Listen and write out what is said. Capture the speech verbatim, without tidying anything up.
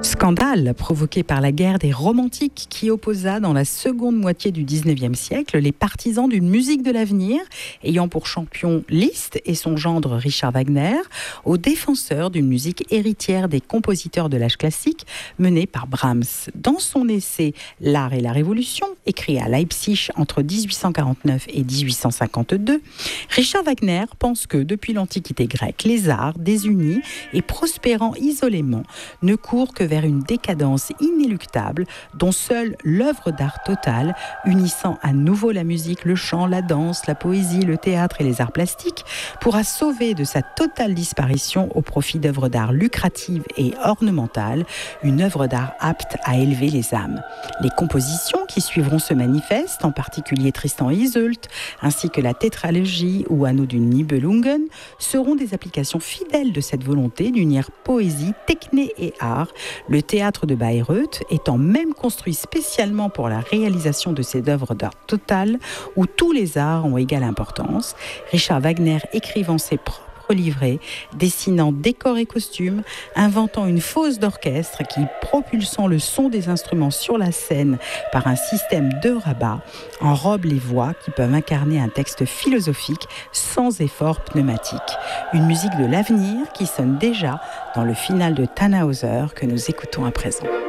Scandale provoqué par la guerre des romantiques qui opposa dans la seconde moitié du dix-neuvième siècle les partisans d'une musique de l'avenir ayant pour champion Liszt et son gendre Richard Wagner aux défenseurs d'une musique héritière des compositeurs de l'âge classique menée par Brahms. Dans son essai L'art et la révolution, écrit à Leipzig entre dix-huit cent quarante-neuf et dix-huit cent cinquante-deux, Richard Wagner pense que depuis l'Antiquité grecque, les arts désunis et prospérant isolément ne courent que vers une décadence inéluctable dont seule l'œuvre d'art totale, unissant à nouveau la musique, le chant, la danse, la poésie, le théâtre et les arts plastiques, pourra sauver de sa totale disparition au profit d'œuvres d'art lucratives et ornementales, une œuvre d'art apte à élever les âmes. Les compositions qui suivront ce manifeste, en particulier Tristan et Iseult, ainsi que la tétralogie ou Anneau du Nibelungen, seront des applications fidèles de cette volonté d'unir poésie, techné et art, le théâtre de Bayreuth étant même construit spécialement pour la réalisation de ces œuvres d'art total où tous les arts ont égale importance, Richard Wagner écrivant ses propres livrets, dessinant décors et costumes, inventant une fosse d'orchestre qui, propulsant le son des instruments sur la scène par un système de rabat, enrobe les voix qui peuvent incarner un texte philosophique sans effort pneumatique. Une musique de l'avenir qui sonne déjà dans le final de Tannhäuser que nous écoutons à présent.